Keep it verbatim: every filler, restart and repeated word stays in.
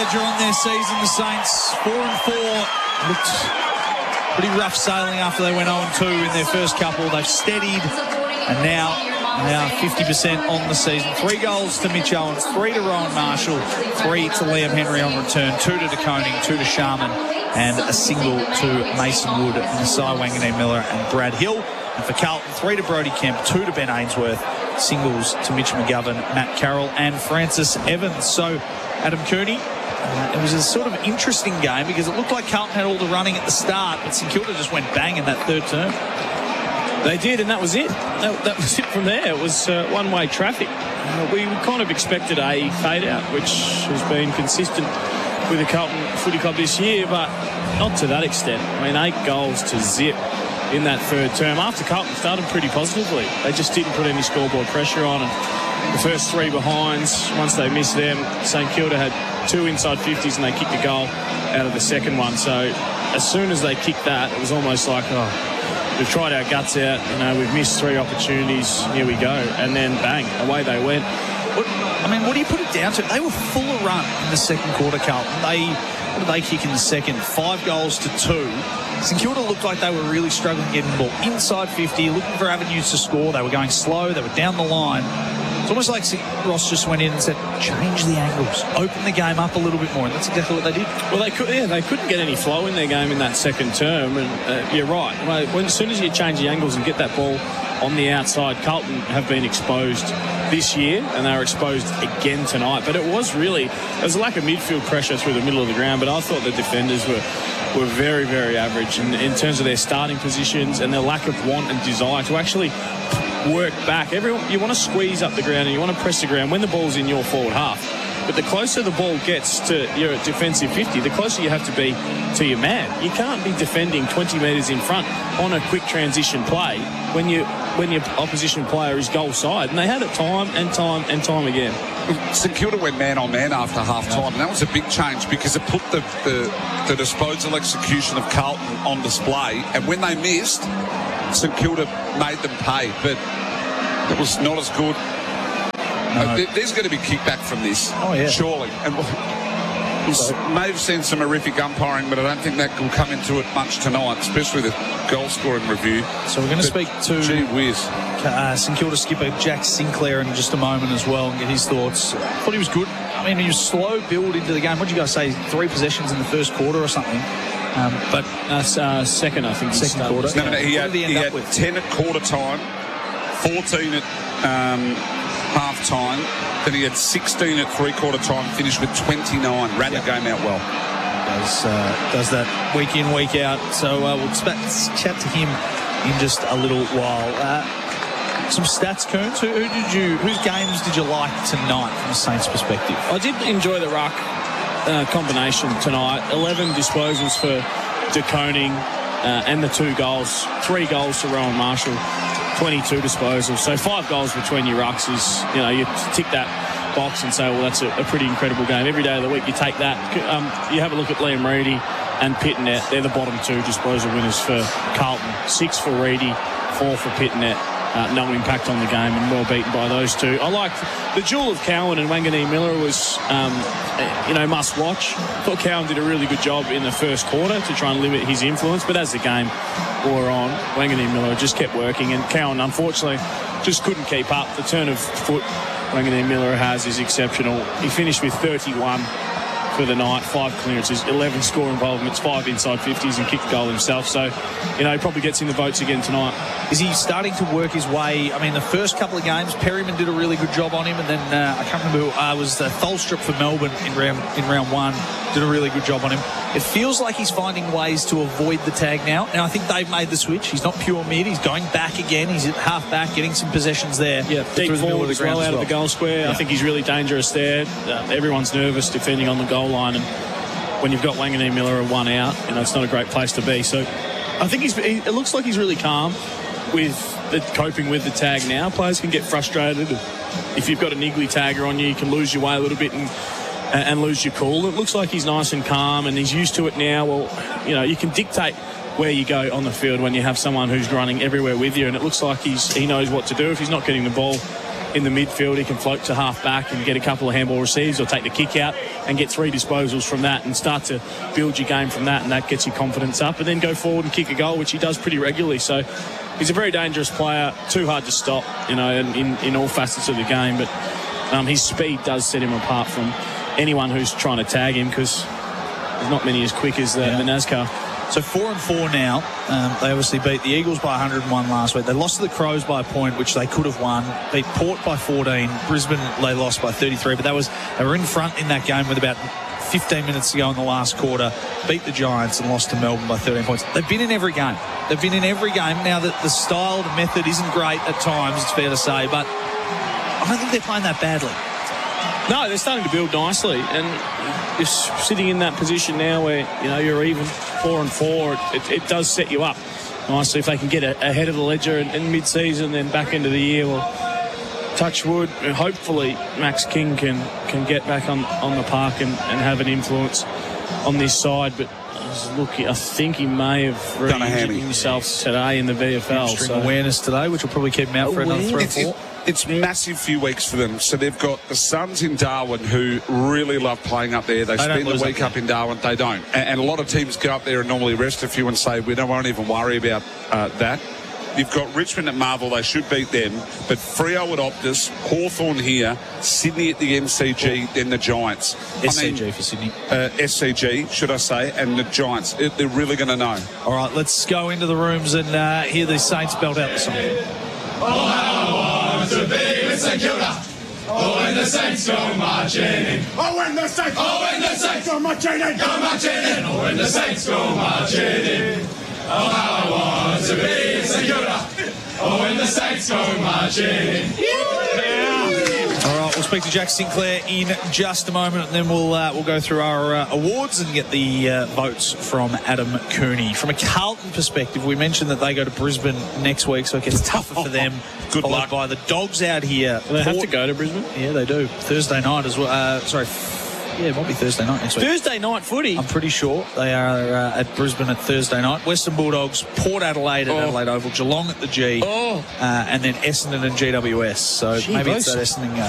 manager on their season, the Saints. Four and four. Looked pretty rough sailing after they went oh and two in their first couple. They've steadied, and now they are fifty percent on the season. Three goals to Mitch Owens, three to Rowan Marshall, three to Liam Henry on return, two to De Koning, two to Sharman, and a single to Mason Wood, Masai Wanganeen Miller, and Brad Hill. And for Carlton, three to Brodie Kemp, two to Ben Ainsworth, singles to Mitch McGovern, Matt Carroll, and Francis Evans. So, Adam Cooney, uh, it was a sort of interesting game because it looked like Carlton had all the running at the start, but St Kilda just went bang in that third term. They did, and that was it. That, that was it from there. It was uh, one-way traffic. Uh, we kind of expected a fade-out, which has been consistent with the Carlton Footy Club this year, but not to that extent. I mean, eight goals to zip in that third term. After Carlton started pretty positively, they just didn't put any scoreboard pressure on. And the first three behinds, once they missed them, St Kilda had two inside fifties and they kicked a goal out of the second one. So as soon as they kicked that, it was almost like, oh, we've tried our guts out, you know, we've missed three opportunities, here we go. And then bang, away they went. What, I mean, what do you put it down to? They were full of run in the second quarter, Carlton. They, what did they kick in the second? Five goals to two. St Kilda looked like they were really struggling getting the ball inside fifty, looking for avenues to score. They were going slow. They were down the line. It's almost like Ross just went in and said, change the angles, open the game up a little bit more. And that's exactly what they did. Well, they could, yeah, they couldn't get any flow in their game in that second term. And uh, you're right. When, as soon as you change the angles and get that ball on the outside, Carlton have been exposed this year, and they were exposed again tonight. But it was really, there was a lack of midfield pressure through the middle of the ground, but I thought the defenders were were very, very average in, in terms of their starting positions and their lack of want and desire to actually work back. Everyone, you want to squeeze up the ground and you want to press the ground when the ball's in your forward half. But the closer the ball gets to your defensive fifty, the closer you have to be to your man. You can't be defending twenty metres in front on a quick transition play when you when your opposition player is goal side. And they had it time and time and time again. St Kilda went man on man after half time, and that was a big change because it put the, the, the disposal execution of Carlton on display. And when they missed, St Kilda made them pay, but it was not as good. No. Uh, there's going to be kickback from this, oh, yeah. surely. And we may have seen some horrific umpiring, but I don't think that will come into it much tonight, especially the goal scoring review. So we're going to but, speak to gee whiz. Uh, St Kilda skipper Jack Sinclair in just a moment as well and get his thoughts. I thought he was good. I mean, he was slow build into the game. What did you guys say? Three possessions in the first quarter or something? Um, but uh, uh, second, I think. Second quarter. No, no, no, he had, he had ten at quarter time, fourteen at um, half time. Then he had sixteen at three quarter time. Finished with twenty-nine. Ran yep. the game out well. Does uh, does that week in, week out. So uh, we'll expect chat to him in just a little while. Uh, some stats, Coons. Who, who did you? Whose games did you like tonight from the Saints' perspective? I did enjoy the ruck uh, combination tonight. eleven disposals for De Koning uh, and the two goals. Three goals to Rowan Marshall. twenty-two disposals. So five goals between your rucks is, you know, you tick that box and say, well, that's a, a pretty incredible game. Every day of the week you take that. Um, you have a look at Liam Reedy and Pittonet. They're the bottom two disposal winners for Carlton. Six for Reedy, four for Pittonet. Uh, no impact on the game and well beaten by those two. I liked the duel of Cowan and Wanganeen Miller was, um, you know, must watch. I thought Cowan did a really good job in the first quarter to try and limit his influence, but as the game wore on, Wanganeen Miller just kept working, and Cowan, unfortunately, just couldn't keep up. The turn of foot Wanganeen Miller has is exceptional. He finished with thirty-one for the night, five clearances, eleven score involvements, five inside fifties, and kicked a goal himself. So, you know, he probably gets in the votes again tonight. Is he starting to work his way? I mean, the first couple of games, Perryman did a really good job on him, and then uh, I can't remember who uh, was uh, Tholstrup for Melbourne in round in round one. Did a really good job on him. It feels like he's finding ways to avoid the tag now. And I think they've made the switch. He's not pure mid. He's going back again. He's at half back, getting some possessions there. Yeah, deep forward as well, out of the goal square. Yeah. I think he's really dangerous there. Uh, everyone's nervous defending on the goal line, and when you've got Wanganeen Miller and one out, you know, it's not a great place to be. So I think he's. He, it looks like he's really calm with the coping with the tag now. Players can get frustrated. If you've got a niggly tagger on you, you can lose your way a little bit and and lose your cool. It looks like he's nice and calm and he's used to it now. Well, you know, you can dictate where you go on the field when you have someone who's running everywhere with you, and it looks like he's he knows what to do. If he's not getting the ball in the midfield. He can float to half back and get a couple of handball receives or take the kick out and get three disposals from that and start to build your game from that, and that gets your confidence up, and then go forward and kick a goal, which he does pretty regularly. So he's a very dangerous player, too hard to stop, you know, in, in, in all facets of the game. But um, his speed does set him apart from anyone who's trying to tag him, because there's not many as quick as the, Yeah. the NASCAR. So four and four now. Um, they obviously beat the Eagles by one hundred and one last week. They lost to the Crows by a point, which they could have won. Beat Port by fourteen. Brisbane, they lost by thirty-three. But that was they were in front in that game with about fifteen minutes to go in the last quarter. Beat the Giants and lost to Melbourne by thirteen points. They've been in every game. They've been in every game. Now that the style, the method isn't great at times, it's fair to say, but I don't think they're playing that badly. No, they're starting to build nicely, and you're sitting in that position now where, you know, you're even four and four. It, it does set you up nicely if they can get a, ahead of the ledger in, in mid-season, then back into the year. Well, touch wood, and hopefully Max King can, can get back on, on the park and, and have an influence on this side. But I was looking, I think he may have Done a re-injured hammy. himself today in the V F L. Hamstring So. awareness today, which will probably keep him out for another three or It's, four. it, it's massive few weeks for them. So they've got the Suns in Darwin, who really love playing up there. They, They don't spend the lose week up up in Darwin. They don't. And, and a lot of teams go up there and normally rest a few and say, we don't won't even worry about uh, that. You've got Richmond at Marvel. They should beat them. But Freo at Optus, Hawthorn here, Sydney at the M C G, then the Giants. S C G I mean, for Sydney. uh, S C G, should I say, and the Giants. It, they're really going to know. All right, let's go into the rooms and uh, hear the Saints belt out the song. Oh, when the Saints go marching in. Oh, when the Saints. Oh, when the Saints go marching in. Go marching in. Oh, when the Saints go marching in. Oh, how I want to be a Segura. Oh, when the Saints go marching in. All right, we'll speak to Jack Sinclair in just a moment, and then we'll uh, we'll go through our uh, awards and get the uh, votes from Adam Cooney. From a Carlton perspective, we mentioned that they go to Brisbane next week, so it gets tougher for them. Good followed luck. by the Dogs out here. Do they have Port- to go to Brisbane? Yeah, they do. Thursday night as well. Uh, sorry, yeah, it might be Thursday night next week. Thursday night footy. I'm pretty sure they are uh, at Brisbane at Thursday night. Western Bulldogs, Port Adelaide at Oh. Adelaide Oval, Geelong at the G, Oh. uh, and then Essendon and G W S. So Gee, maybe it's those- that Essendon game.